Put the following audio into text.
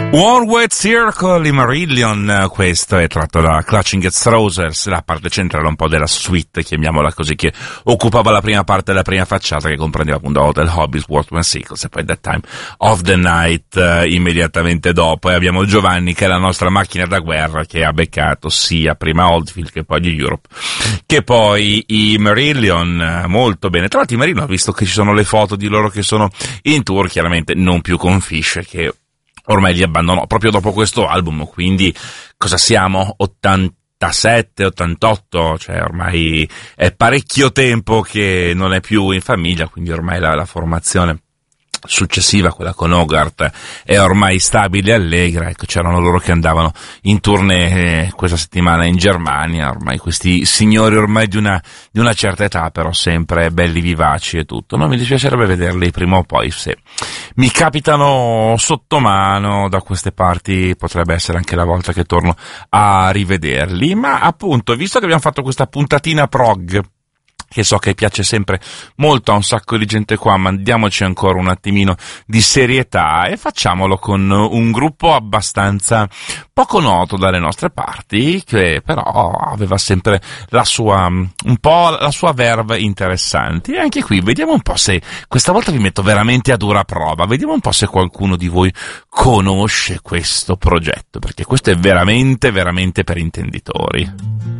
One Wet Circle, Marillion, questo è tratto da Clutching at Straws, la parte centrale un po' della suite, chiamiamola così, che occupava la prima parte della prima facciata, che comprendeva appunto Hotel Hobbies, Workman Cycles e poi That Time of the Night immediatamente dopo. E abbiamo Giovanni, che è la nostra macchina da guerra, che ha beccato sia prima Oldfield che poi gli Europe che poi i Marillion. Molto bene. Tra l'altro i Marillion, ho visto che ci sono le foto di loro che sono in tour, chiaramente non più con Fisher, che ormai li abbandonò proprio dopo questo album, quindi cosa siamo? 87, 88, cioè ormai è parecchio tempo che non è più in famiglia, quindi ormai la formazione successiva, quella con Hogarth, è ormai stabile e allegra. Ecco, c'erano loro che andavano in tournée questa settimana in Germania, ormai questi signori ormai di una certa età, però sempre belli vivaci e tutto. Non mi dispiacerebbe vederli prima o poi, se mi capitano sotto mano da queste parti, potrebbe essere anche la volta che torno a rivederli. Ma appunto, visto che abbiamo fatto questa puntatina prog, che so che piace sempre molto a un sacco di gente qua, ma diamoci ancora un attimino di serietà e facciamolo con un gruppo abbastanza poco noto dalle nostre parti, che però aveva sempre la sua, un po' la sua verve interessante. E anche qui vediamo un po' se questa volta vi metto veramente a dura prova, vediamo un po' se qualcuno di voi conosce questo progetto, perché questo è veramente, veramente per intenditori.